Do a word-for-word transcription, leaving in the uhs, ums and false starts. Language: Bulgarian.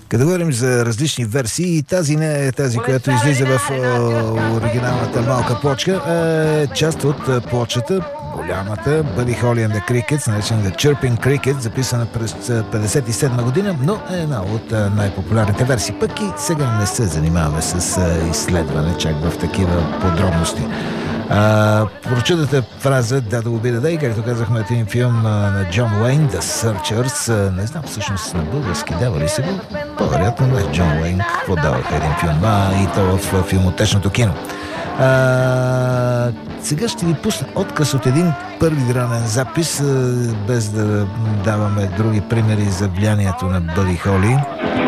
Като говорим за различни версии, тази не е тази, която излиза в оригиналната малка плочка, е част от плочата, голямата Buddy Holly and the Crickets, наречена The Chirping Cricket, записана през петдесет и седма година, но е една от най-популярните версии. Пък и сега не се занимаваме с изследване чак в такива подробности. Uh, прочудата фраза "Да да убида да", и както казахме, един филм uh, на Джон Уейн, The Searchers. Uh, не знам всъщност на български дава ли се го? По-вероятно не. Джон Уейн какво даваха един филм? А, и то в филмотечното кино. Uh, сега ще ви пусна отказ от един първи дранен запис, uh, без да даваме други примери за влиянието на Бъди Холи.